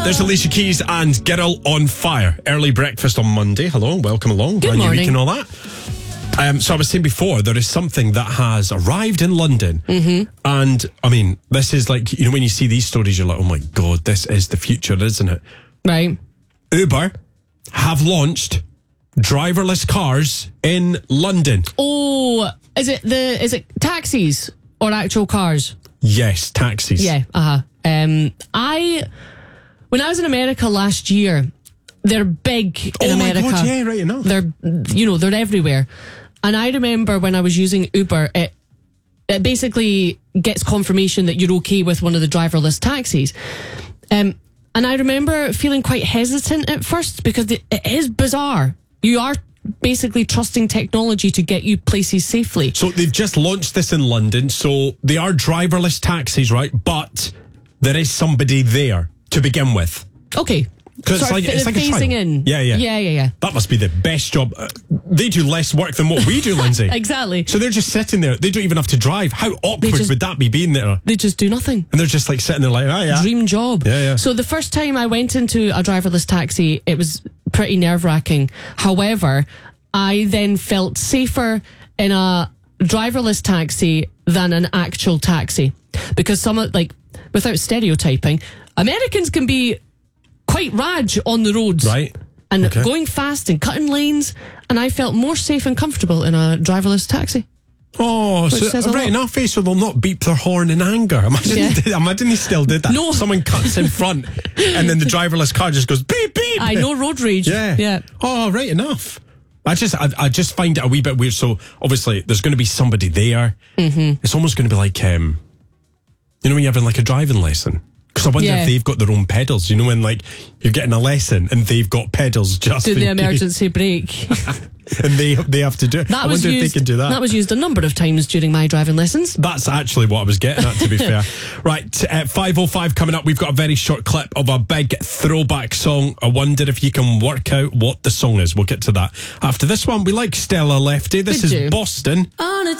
There's Alicia Keys and Girl on Fire. Early breakfast on Monday. Hello, welcome along. Good Brand new morning. week and all that. So I was saying before, there is something that has arrived in London. Mm-hmm. And, I mean, this is like, you know, when you see these stories, you're like, oh my God, this is the future, isn't it? Right. Uber have launched driverless cars in London. Oh, is it taxis or actual cars? Yes, taxis. Yeah. When I was in America last year, they're big in America. My God, yeah, right enough. They're everywhere. And I remember when I was using Uber, it basically gets confirmation that you're okay with one of the driverless taxis. And I remember feeling quite hesitant at first because it is bizarre. You are basically trusting technology to get you places safely. So they've just launched this in London. So they are driverless taxis, right? But there is somebody there to begin with. Okay. Because it's like a phasing trial. in. Yeah. That must be the best job. They do less work than what we do, Lindsay. Exactly. So they're just sitting there. They don't even have to drive. How awkward would that be being there? They just do nothing. And they're just like sitting there like, oh yeah. Dream job. Yeah. So the first time I went into a driverless taxi, it was pretty nerve-wracking. However, I then felt safer in a driverless taxi than an actual taxi. Because without stereotyping, Americans can be quite raj on the roads. Right. And going fast and cutting lanes. And I felt more safe and comfortable in a driverless taxi. Oh, so right enough, so they'll not beep their horn in anger. Imagine they still did that. No. Someone cuts in front and then the driverless car just goes beep, beep. I know, road rage. Yeah. Oh, right enough. I just find it a wee bit weird. So obviously there's going to be somebody there. Mm-hmm. It's almost going to be like, when you're having like a driving lesson. Because I wonder if they've got their own pedals. You know, when like you're getting a lesson and they've got pedals just do the emergency brake. And they have to do it. I wonder if they can do that. That was used a number of times during my driving lessons. That's actually what I was getting at, to be fair. Right, at 5:05 coming up, we've got a very short clip of a big throwback song. I wonder if you can work out what the song is. We'll get to that after this one. We like Stella Lefty. This is Boston. On a